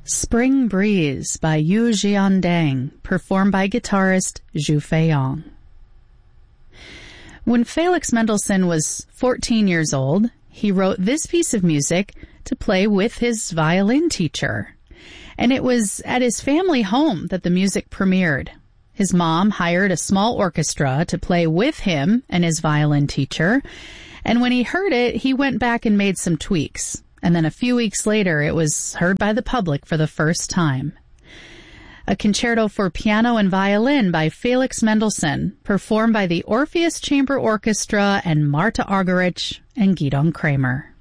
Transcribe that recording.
Spring Breeze by Yu Jiandang, performed by guitarist Zhu Feiyong. When Felix Mendelssohn was 14 years old, he wrote this piece of music to play with his violin teacher. And it was at his family home that the music premiered. His mom hired a small orchestra to play with him and his violin teacher. And when he heard it, he went back and made some tweaks. And then a few weeks later, it was heard by the public for the first time. A concerto for piano and violin by Felix Mendelssohn, performed by the Orpheus Chamber Orchestra and Marta Argerich and Gidon Kramer.